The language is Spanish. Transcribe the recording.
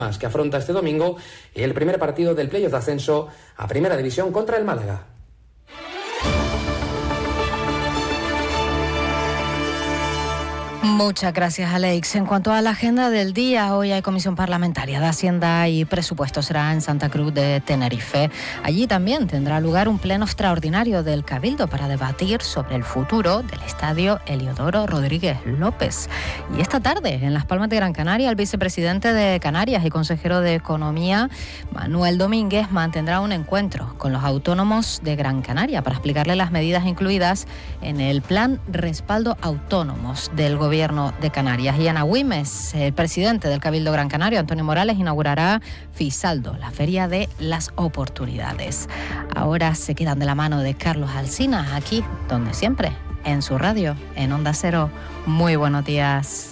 que afronta este domingo el primer partido del playoff de ascenso a Primera División contra el Málaga. Muchas gracias, Alex. En cuanto a la agenda del día, hoy hay Comisión Parlamentaria de Hacienda y Presupuesto. Será en Santa Cruz de Tenerife. Allí también tendrá lugar un pleno extraordinario del Cabildo para debatir sobre el futuro del estadio Heliodoro Rodríguez López. Y esta tarde, en Las Palmas de Gran Canaria, el vicepresidente de Canarias y consejero de Economía, Manuel Domínguez, mantendrá un encuentro con los autónomos de Gran Canaria para explicarle las medidas incluidas en el Plan Respaldo Autónomos del Gobierno de Canarias. Y Ana Güimes, el presidente del Cabildo Gran Canario, Antonio Morales, inaugurará Fisaldo, la Feria de las Oportunidades. Ahora se quedan de la mano de Carlos Alsina, aquí, donde siempre, en su radio, en Onda Cero. Muy buenos días.